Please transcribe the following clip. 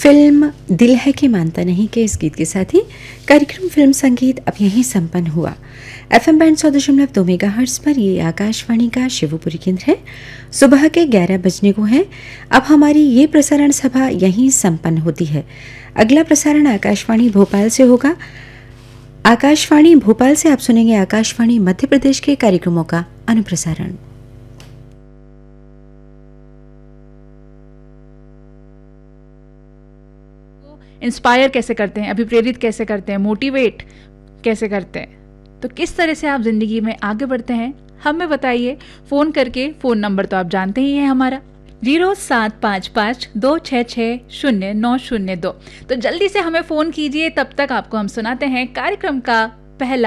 Film दिल है कि मानता नहीं के इस गीत के साथ ही कार्यक्रम फिल्म संगीत अब यहीं संपन्न हुआ। FM बैंड 100.2 मेगाहर्ट्ज पर ये आकाशवाणी का शिवपुरी केंद्र है। सुबह के 11 बजने को है। अब हमारी ये प्रसारण सभा यहीं संपन्न होती है। अगला प्रसारण आकाशवाणी भोपाल से होगा। आकाशवाणी भोपाल से आप सुनेंगे आकाशवाणी मध्य प्रदेश के कार्यक्रमों का अनुप्रसारण। इंस्पायर कैसे करते हैं, अभिप्रेरित कैसे करते हैं, मोटिवेट कैसे करते हैं, तो किस तरह से आप जिंदगी में आगे बढ़ते हैं हमें बताइए फोन करके। फोन नंबर तो आप जानते ही हैं हमारा 075526600902। तो जल्दी से हमें फोन कीजिए। तब तक आपको हम सुनाते हैं कार्यक्रम का पहला